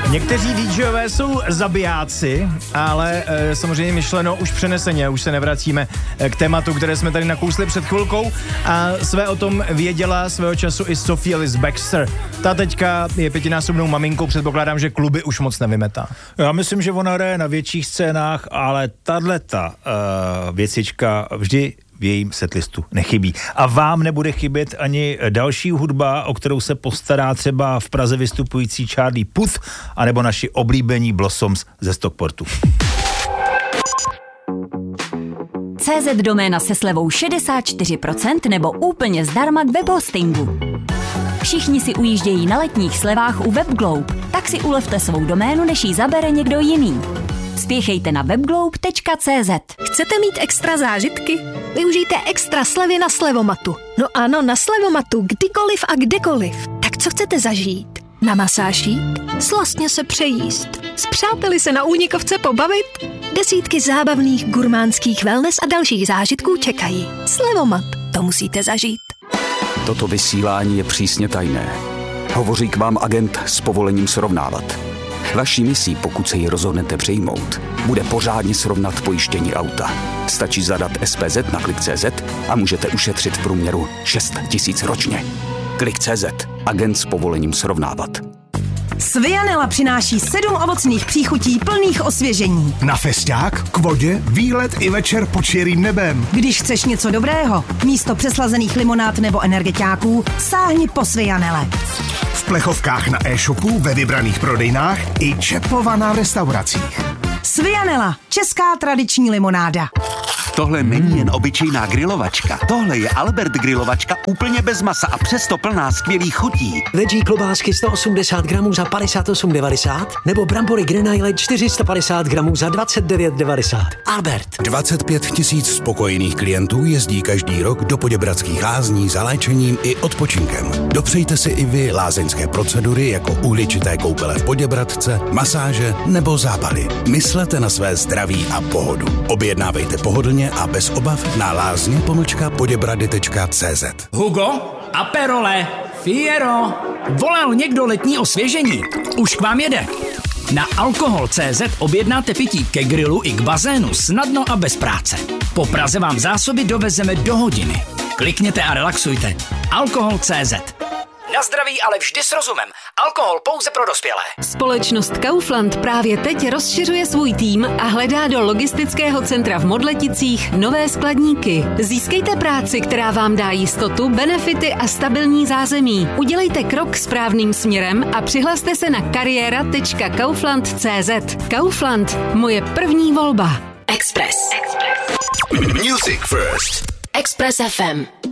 Někteří DJové jsou zabijáci, ale samozřejmě myšleno už přeneseně, už se nevracíme k tématu, které jsme tady nakousli před chvilkou a své o tom věděla svého času i Sophie Ellis Bextor. Ta teďka je 5násobnou maminkou, předpokládám, že kluby už moc nevymetá. Já myslím, že ona hraje na větších scénách, ale tato věcička vždy v jejím setlistu nechybí. A vám nebude chybět ani další hudba, o kterou se postará třeba v Praze vystupující Charlie Puth, anebo naši oblíbení Blossoms ze Stockportu. CZ doména se slevou 64% nebo úplně zdarma k webhostingu. Všichni si ujíždějí na letních slevách u WebGlobe, tak si ulevte svou doménu, než ji zabere někdo jiný. Spěchejte na webglobe.cz. Chcete mít extra zážitky? Využijte extra slevy na Slevomatu. No ano, na Slevomatu, kdykoliv a kdekoliv. Tak co chcete zažít? Na masáž jít? Slastně se přejíst? S přáteli se na únikovce pobavit? Desítky zábavných gurmánských wellness a dalších zážitků čekají. Slevomat, to musíte zažít. Toto vysílání je přísně tajné. Hovoří k vám agent s povolením srovnávat. Vaší misí, pokud se ji rozhodnete přijmout, bude pořádně srovnat pojištění auta. Stačí zadat SPZ na Klik.cz a můžete ušetřit v průměru 6 000 ročně. Klik.cz. Agent s povolením srovnávat. Svianela přináší 7 ovocných příchutí plných osvěžení. Na festiák, k vodě, výlet i večer pod širým nebem. Když chceš něco dobrého, místo přeslazených limonád nebo energetiáků, sáhni po Svianele. V plechovkách na e-shopu, ve vybraných prodejnách i čepovaná v restauracích. Svianela, česká tradiční limonáda. Tohle není jen obyčejná grilovačka. Tohle je Albert grilovačka úplně bez masa a přesto plná skvělých chutí. Veggie klobásky 180 gramů za 58,90 nebo brambory Grenaille 450 gramů za 29,90. Albert. 25 000 spokojených klientů jezdí každý rok do Poděbradských lázní za léčením i odpočinkem. Dopřejte si i vy lázeňské procedury jako uhličité koupele v Poděbradce, masáže nebo zábaly. Myslete na své zdraví a pohodu. Objednávejte pohodlně a bez obav na lázně-poděbrady.cz. Hugo, Aperole, Fiero, volal někdo letní osvěžení? Už k vám jede. Na alkohol.cz objednáte pití ke grilu i k bazénu snadno a bez práce. Po Praze vám zásoby dovezeme do hodiny. Klikněte a relaxujte. Alkohol.cz. Na zdraví, ale vždy s rozumem. Alkohol pouze pro dospělé. Společnost Kaufland právě teď rozšiřuje svůj tým a hledá do logistického centra v Modleticích nové skladníky. Získejte práci, která vám dá jistotu, benefity a stabilní zázemí. Udělejte krok správným směrem a přihlaste se na kariéra.kaufland.cz. Kaufland, moje první volba. Express. Music first. Express FM.